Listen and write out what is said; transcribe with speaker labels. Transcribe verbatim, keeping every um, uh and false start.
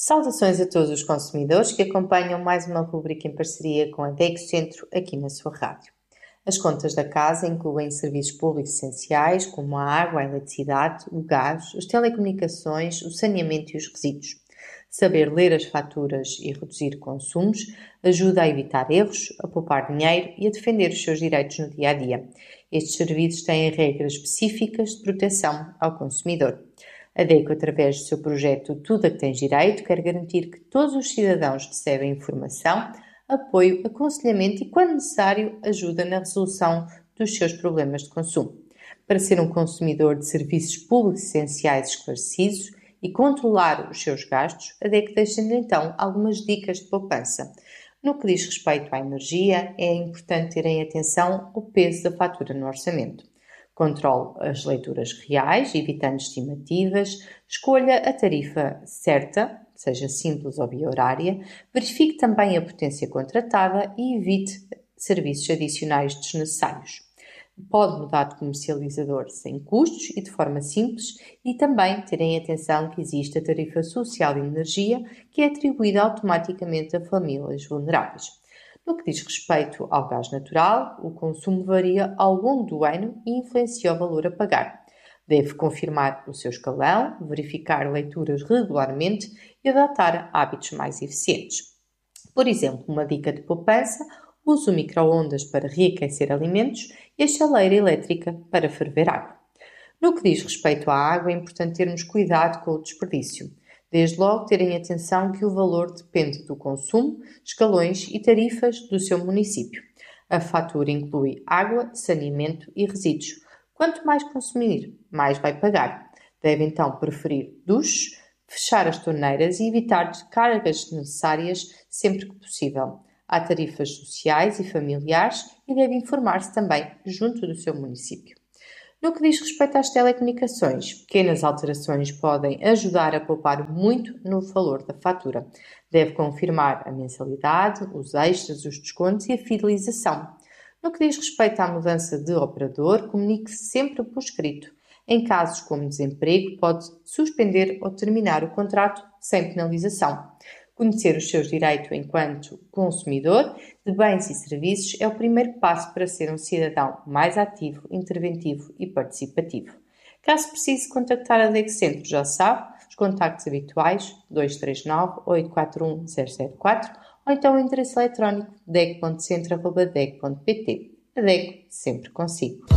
Speaker 1: Saudações a todos os consumidores que acompanham mais uma rubrica em parceria com a DECO Centro aqui na sua rádio. As contas da casa incluem serviços públicos essenciais como a água, a eletricidade, o gás, as telecomunicações, o saneamento e os resíduos. Saber ler as faturas e reduzir consumos ajuda a evitar erros, a poupar dinheiro e a defender os seus direitos no dia a dia. Estes serviços têm regras específicas de proteção ao consumidor. A DECO, através do seu projeto Tudo a que Tens Direito, quer garantir que todos os cidadãos recebem informação, apoio, aconselhamento e, quando necessário, ajuda na resolução dos seus problemas de consumo. Para ser um consumidor de serviços públicos essenciais esclarecidos e controlar os seus gastos, a DECO deixa-lhe então algumas dicas de poupança. No que diz respeito à energia, é importante terem atenção ao peso da fatura no orçamento. Controle as leituras reais, evitando estimativas, escolha a tarifa certa, seja simples ou bi-horária, verifique também a potência contratada e evite serviços adicionais desnecessários. Pode mudar de comercializador sem custos e de forma simples e também terem atenção que existe a tarifa social de energia que é atribuída automaticamente a famílias vulneráveis. No que diz respeito ao gás natural, o consumo varia ao longo do ano e influencia o valor a pagar. Deve confirmar o seu escalão, verificar leituras regularmente e adotar hábitos mais eficientes. Por exemplo, uma dica de poupança: use o micro-ondas para reaquecer alimentos e a chaleira elétrica para ferver água. No que diz respeito à água, é importante termos cuidado com o desperdício. Desde logo, terem atenção que o valor depende do consumo, escalões e tarifas do seu município. A fatura inclui água, saneamento e resíduos. Quanto mais consumir, mais vai pagar. Deve então preferir duches, fechar as torneiras e evitar descargas desnecessárias sempre que possível. Há tarifas sociais e familiares e deve informar-se também junto do seu município. No que diz respeito às telecomunicações, pequenas alterações podem ajudar a poupar muito no valor da fatura. Deve confirmar a mensalidade, os extras, os descontos e a fidelização. No que diz respeito à mudança de operador, comunique-se sempre por escrito. Em casos como desemprego, pode suspender ou terminar o contrato sem penalização. Conhecer os seus direitos enquanto consumidor de bens e serviços é o primeiro passo para ser um cidadão mais ativo, interventivo e participativo. Caso precise contactar a DECO Centro, já sabe, os contactos habituais dois três nove, oito quatro um, zero zero quatro ou então o endereço eletrónico deco ponto centro arroba deco ponto pt. A DECO sempre consigo.